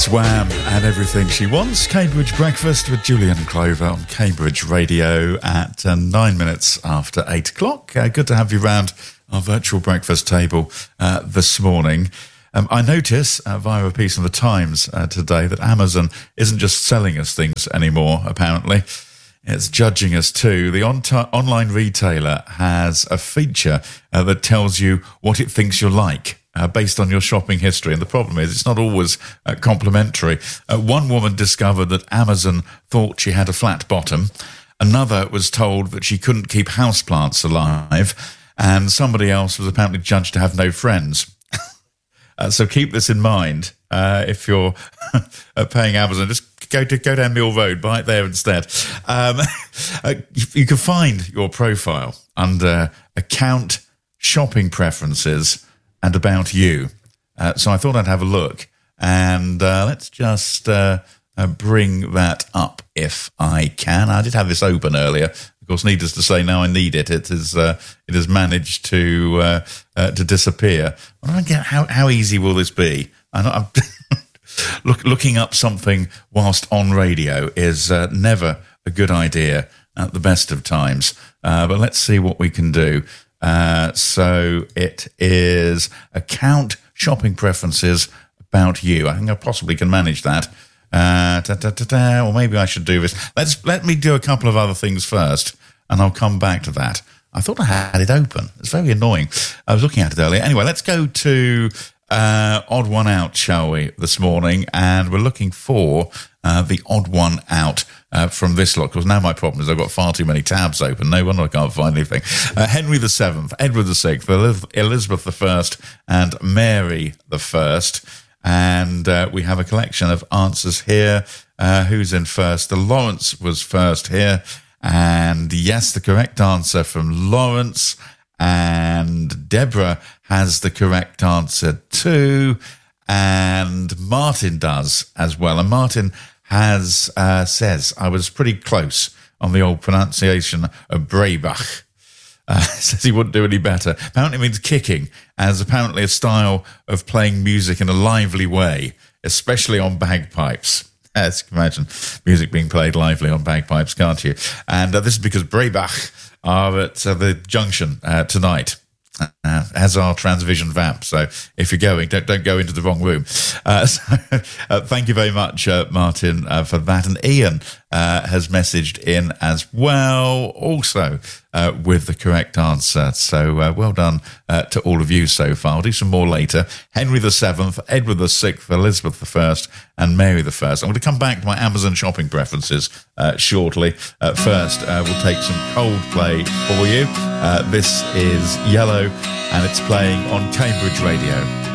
It's Wham and Everything She Wants. Cambridge Breakfast with Julian Clover on Cambridge Radio at 9 minutes after 8 o'clock. Good to have you round our virtual breakfast table this morning. I notice via a piece in the Times today that Amazon isn't just selling us things anymore, apparently. It's judging us too. The online retailer has a feature that tells you what it thinks you're like. Based on your shopping history. And the problem is it's not always complimentary. One woman discovered that Amazon thought she had a flat bottom. Another was told that she couldn't keep houseplants alive. And somebody else was apparently judged to have no friends. So keep this in mind if you're paying Amazon. Just go down Mill Road, buy it there instead. You can find your profile under Account, Shopping Preferences, and About You. So I thought I'd have a look, and let's just bring that up if I can. I did have this open earlier. Of course, needless to say, now I need it. It has managed to disappear. I don't get how easy will this be? I'm looking up something whilst on radio is never a good idea at the best of times. But let's see what we can do. So it is Account, Shopping Preferences, About You. I think I possibly can manage that. Or maybe I should do this. Let me do a couple of other things first, and I'll come back to that. I thought I had it open. It's very annoying. I was looking at it earlier. Anyway, let's go to Odd One Out, shall we, this morning? And we're looking for the Odd One Out from this lot, because now my problem is I've got far too many tabs open. No wonder I can't find anything. Henry VII, Edward VI, Elizabeth I, and Mary I. And we have a collection of answers here. Who's in first? The Lawrence was first here. And yes, the correct answer from Lawrence. And Deborah has the correct answer too. And Martin does as well. And Martin has says, I was pretty close on the old pronunciation of Breibach. Says he wouldn't do any better. Apparently it means kicking, as apparently a style of playing music in a lively way, especially on bagpipes. As you can imagine, music being played lively on bagpipes, can't you? And this is because Breibach are at the junction tonight. As our Transvision Vamp. So if you're going, don't go into the wrong room. Thank you very much, Martin, for that. And Ian has messaged in as well, also with the correct answer. So well done to all of you so far. I'll do some more later. Henry VII, Edward VI, Elizabeth I, and Mary I. I'm going to come back to my Amazon shopping preferences shortly. First, we'll take some Coldplay for you. This is Yellow, and it's playing on Cambridge Radio.